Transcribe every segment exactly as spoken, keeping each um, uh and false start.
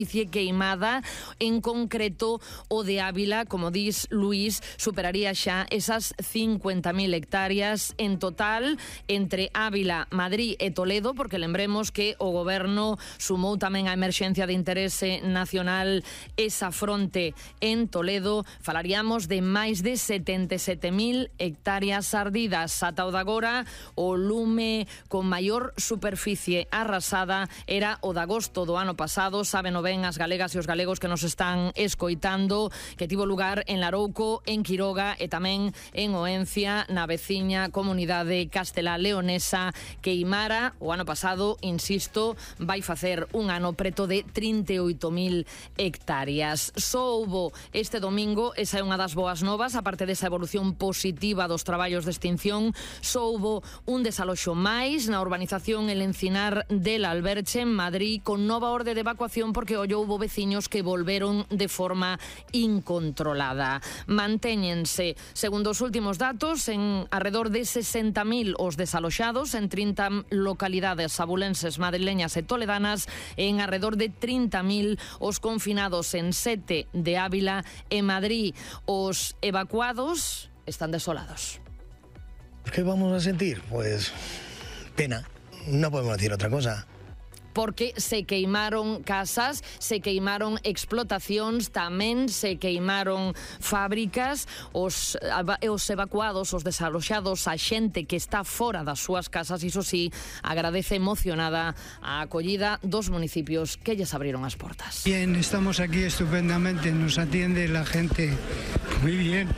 queimada, en concreto o de Ávila, como dis Luís, superaría xa esas cincuenta mil hectáreas en total entre Ávila, Madrid e Toledo, porque lembremos que o goberno sumou tamén a emerxencia de interese nacional esa fronte en Toledo. Falaríamos de máis de setenta e sete mil hectáreas ardidas. Ata o de agora, o lume con maior superficie arrasada era o de agosto do ano pasado. Saben o ben as galegas e os galegos que nos están escoitando, que tivo lugar en Larouco, en Quiroga e tamén en Oencia, na veciña comunidade castelá leonesa. Queimara o ano pasado, insisto, vai facer un ano preto de trinta e oito mil hectáreas. Só houbo este domingo, esa é unha das boas novas, aparte desa evolución positiva dos traballos de extinción, só houbo un desaloxo máis na urbanización El Encinar del Alberche, en Madrid, con nova orde de evacuación porque ollo houbo veciños que volveron de forma incontrolada. Mantéñense, segundo os últimos datos, en alrededor de sesenta mil os desaloxados en trinta localidades abulenses, madrileñas e toledanas, e en alrededor de trinta mil os confinados en sete de Ávila e Madrid. Os evacuados están desolados. ¿Qué vamos a sentir? Pues pena, no podemos decir otra cosa. Porque se queimaron casas, se queimaron explotacións, tamén se queimaron fábricas. Os, os evacuados, os desaloxados, a xente que está fora das súas casas, iso sí, agradece emocionada a acollida dos municipios que lles abriron as portas. Bien, estamos aquí estupendamente, nos atiende la gente muy bien.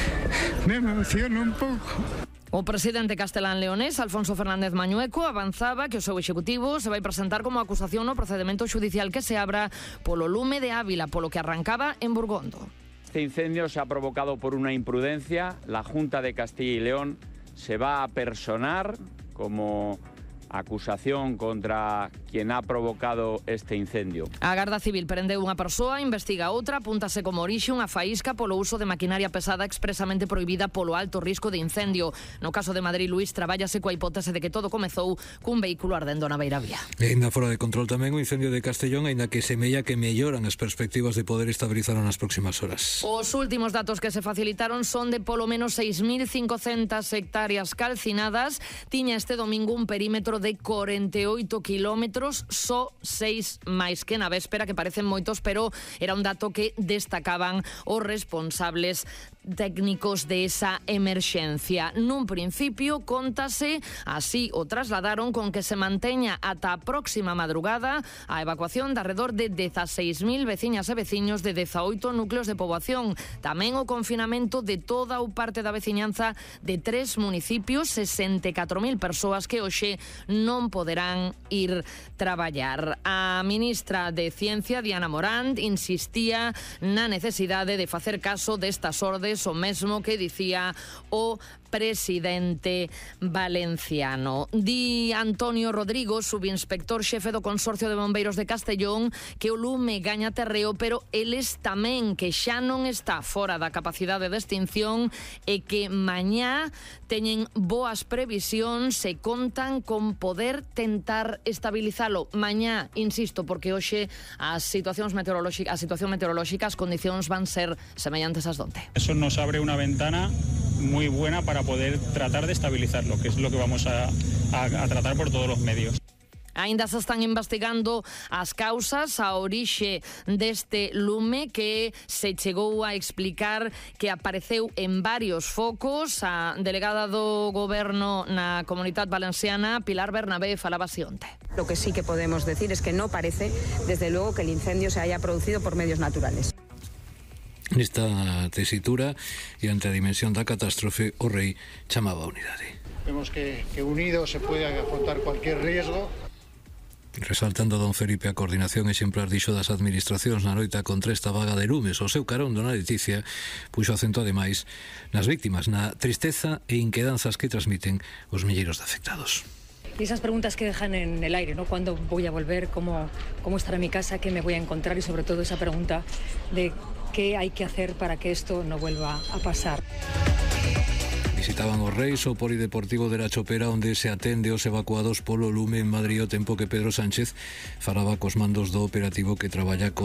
Me emociono un pouco. O presidente castelán leonés, Alfonso Fernández Mañueco, avanzaba que o seu executivo se vai presentar como acusación no procedemento judicial que se abra polo lume de Ávila, polo que arrancaba en Burgondo. Este incendio se ha provocado por una imprudencia. La Junta de Castilla y León se va a personar como acusación contra quien ha provocado este incendio. A Garda Civil prendeu unha persoa, investiga outra, apúntase como orixe unha faísca polo uso de maquinaria pesada expresamente prohibida polo alto risco de incendio. No caso de Madrid, Luís, trabállase coa hipótese de que todo comezou cun vehículo ardendo na beiravía. E ainda fora de control tamén o incendio de Castellón, aínda que semella que melloran as perspectivas de poder estabilizar nas próximas horas. Os últimos datos que se facilitaron son de polo menos seis mil cincocentas hectáreas calcinadas. Tiña este domingo un perímetro de corenta e oito kilómetros, só seis máis que na véspera, que parecen moitos, pero era un dato que destacaban os responsables técnicos de esa emerxencia. Nun principio, contase, así o trasladaron, con que se manteña ata a próxima madrugada a evacuación de alrededor de dezaseis mil veciñas e veciños de dezaoito núcleos de poboación. Tamén o confinamento de toda ou parte da veciñanza de tres municipios, sesenta e catro mil persoas que hoxe non poderán ir traballar. A ministra de Ciencia, Diana Morant, insistía na necesidade de facer caso destas ordes, o mesmo que dicía o presidente valenciano. Di Antonio Rodrigo, subinspector xefe do Consorcio de Bombeiros de Castellón, que o lume gaña terreo, pero eles tamén que xa non está fora da capacidade de extinción e que mañá teñen boas previsións e contan con poder tentar estabilizalo. Mañá, insisto, porque hoxe as situacións meteorolóxicas, a situación meteorolóxica, as condicións van ser semellantes ás donte. Eso nos abre una ventana muy buena para poder tratar de estabilizarlo, que es lo que vamos a, a, a tratar por todos los medios. Ainda se están investigando as causas, a orixe deste lume que se chegou a explicar que apareceu en varios focos. A delegada do Goberno na Comunidade Valenciana, Pilar Bernabé, falaba así onte. Lo que sí que podemos decir es que no parece, desde luego, que el incendio se haya producido por medios naturales. Nesta tesitura e ante a dimensión da catástrofe, o rei chamaba a unidade. Vemos que, que unido se puede afrontar cualquier riesgo. Resaltando don Felipe a coordinación exemplar dixo das administracións na loita contra esta vaga de lumes. O seu carón, dona Leticia, puxo acento ademais nas víctimas, na tristeza e inquedanzas que transmiten os milleiros de afectados. Y esas preguntas que dejan en el aire, ¿no? ¿Cuándo voy a volver? ¿Cómo, cómo estará mi casa? ¿Qué me voy a encontrar? Y sobre todo esa pregunta de qué hay que hacer para que esto no vuelva a pasar. Visitaban os Reis o Polideportivo de la Chopera, onde se atende os evacuados polo lume en Madrid, o tempo que Pedro Sánchez falaba cos mandos do operativo que traballa con